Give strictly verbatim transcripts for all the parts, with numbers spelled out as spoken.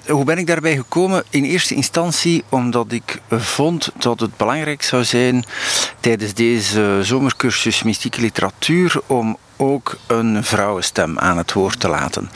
Hoe ben ik daarbij gekomen? In eerste instantie omdat ik vond dat het belangrijk zou zijn tijdens deze zomercursus mystieke literatuur om ook een vrouwenstem aan het woord te laten.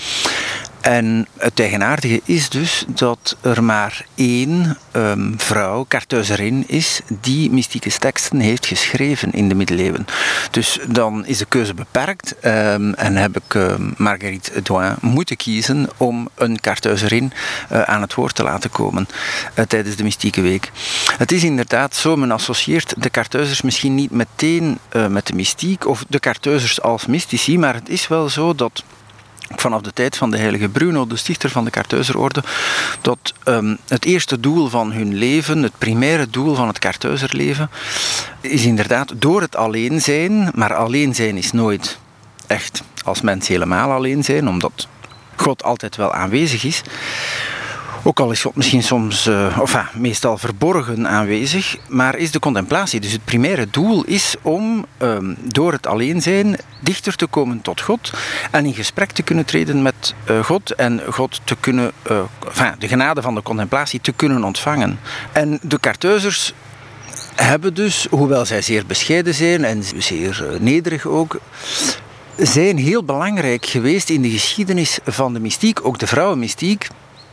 En het eigenaardige is dus dat er maar één um, vrouw, Kartheuserin, is die mystieke teksten heeft geschreven in de middeleeuwen. Dus dan is de keuze beperkt um, en heb ik um, Marguerite Douin moeten kiezen om een Kartheuserin uh, aan het woord te laten komen uh, tijdens de mystieke week. Het is inderdaad zo, men associeert de Kartheuzers misschien niet meteen uh, met de mystiek of de Kartheuzers als mystici, maar het is wel zo dat vanaf de tijd van de heilige Bruno, de stichter van de Kartheuzerorde, dat um, het eerste doel van hun leven, het primaire doel van het Kartheuzerleven, is inderdaad door het alleen zijn, maar alleen zijn is nooit echt als mens helemaal alleen zijn, omdat God altijd wel aanwezig is. Ook al is God misschien soms, uh, of uh, meestal verborgen aanwezig, maar is de contemplatie. Dus het primaire doel is om um, door het alleen zijn dichter te komen tot God en in gesprek te kunnen treden met uh, God en God te kunnen, uh, enfin, de genade van de contemplatie te kunnen ontvangen. En de Kartheuzers hebben dus, hoewel zij zeer bescheiden zijn en zeer uh, nederig ook, zijn heel belangrijk geweest in de geschiedenis van de mystiek, ook de vrouwenmystiek.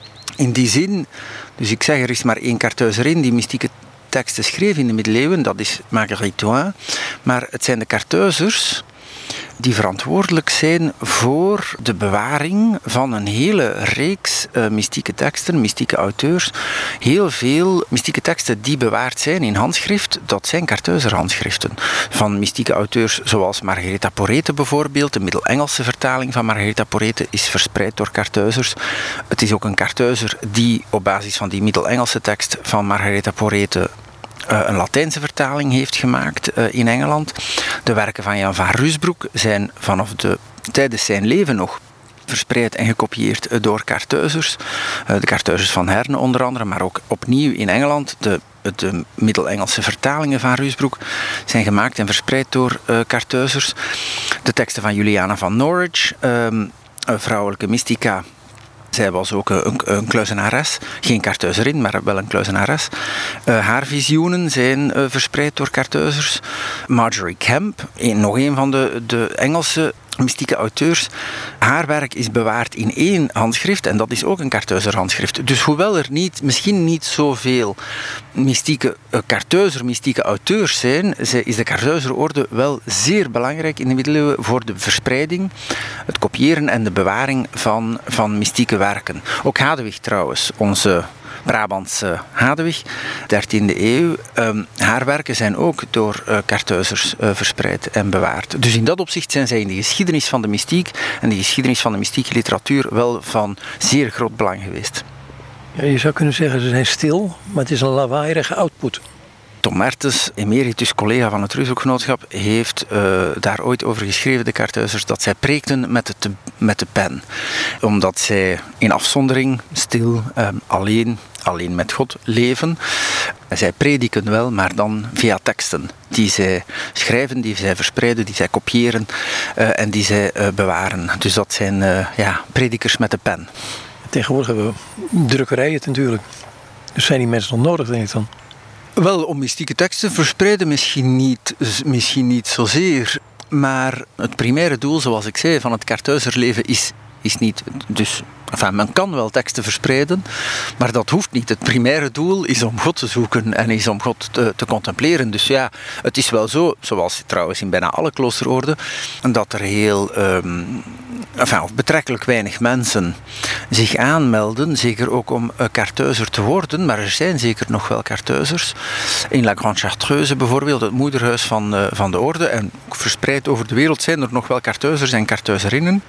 In die zin, dus ik zeg er is maar één Kartheuserin die mystieke teksten schreef in de middeleeuwen, dat is Marguerite Douin, maar het zijn de Kartheuzers die verantwoordelijk zijn voor de bewaring van een hele reeks uh, mystieke teksten, mystieke auteurs. Heel veel mystieke teksten die bewaard zijn in handschrift, dat zijn Kartheuzer-handschriften. Van mystieke auteurs zoals Margaretha Porete bijvoorbeeld, de Middel-Engelse vertaling van Margaretha Porete is verspreid door Kartheuzers. Het is ook een Kartheuzer die op basis van die Middel-Engelse tekst van Margaretha Porete Uh, een Latijnse vertaling heeft gemaakt uh, in Engeland. De werken van Jan van Ruysbroek zijn vanaf de, tijdens zijn leven nog verspreid en gekopieerd uh, door Kartheuzers. Uh, de Kartheuzers van Herne onder andere, maar ook opnieuw in Engeland. De, de Middel-Engelse vertalingen van Ruysbroek zijn gemaakt en verspreid door uh, Kartheuzers. De teksten van Juliana van Norwich, uh, een vrouwelijke mystica. Zij was ook een, een kluizenares, geen Kartheuzerin, maar wel een kluizenares. Uh, haar visioenen zijn uh, verspreid door Kartheuzers. Marjorie Kemp, een, nog een van de, de Engelse mystieke auteurs. Haar werk is bewaard in één handschrift en dat is ook een Kartheuzer handschrift. Dus hoewel er niet, misschien niet zoveel mystieke, uh, Kartheuzer mystieke auteurs zijn, is de Kartheuserorde wel zeer belangrijk in de middeleeuwen voor de verspreiding, het kopiëren en de bewaring van, van mystieke werken. Ook Hadewig trouwens, onze Brabantse Hadewig, dertiende eeuw. Um, haar werken zijn ook door uh, Kartheuzers uh, verspreid en bewaard. Dus in dat opzicht zijn zij in de geschiedenis van de mystiek en de geschiedenis van de mystieke literatuur wel van zeer groot belang geweest. Ja, je zou kunnen zeggen ze zijn stil, maar het is een lawaaierige output. Tom Mertens, emeritus collega van het Ruysbroek-genootschap, heeft uh, daar ooit over geschreven, de Kartheuzers, dat zij preekten met de, met de pen. Omdat zij in afzondering, stil, uh, alleen, alleen met God leven. Zij prediken wel, maar dan via teksten die zij schrijven, die zij verspreiden, die zij kopiëren uh, en die zij uh, bewaren. Dus dat zijn uh, ja, predikers met de pen. Tegenwoordig hebben we drukkerijen natuurlijk. Dus zijn die mensen nog nodig, denk ik dan? Wel, om mystieke teksten verspreiden misschien niet, misschien niet zozeer. Maar het primaire doel, zoals ik zei, van het Kartheuzerleven is, is niet... Dus, enfin, men kan wel teksten verspreiden, maar dat hoeft niet. Het primaire doel is om God te zoeken en is om God te, te contempleren. Dus ja, het is wel zo, zoals trouwens in bijna alle kloosterorden, dat er heel... Um, Enfin, of betrekkelijk weinig mensen zich aanmelden, zeker ook om uh, Kartheuzer te worden, maar er zijn zeker nog wel Kartheuzers. In La Grande Chartreuse bijvoorbeeld, het moederhuis van, uh, van de orde, en verspreid over de wereld zijn er nog wel Kartheuzers en Kartheuzerinnen.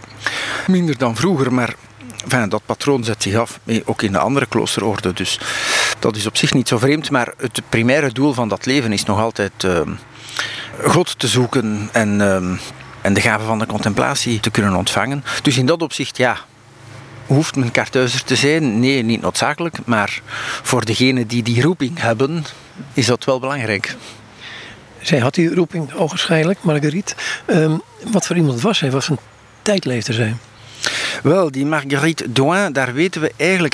Minder dan vroeger, maar enfin, dat patroon zet zich af, ook in de andere kloosterorden. Dus dat is op zich niet zo vreemd, maar het primaire doel van dat leven is nog altijd uh, God te zoeken en... Uh, en de gave van de contemplatie te kunnen ontvangen. Dus in dat opzicht, ja, hoeft men Kartheuzer te zijn? Nee, niet noodzakelijk. Maar voor degenen die die roeping hebben, is dat wel belangrijk. Zij had die roeping ogenschijnlijk, Marguerite. Um, wat voor iemand was zij? Wat voor een tijd leefde zij? Wel, die Marguerite Douin, daar weten we eigenlijk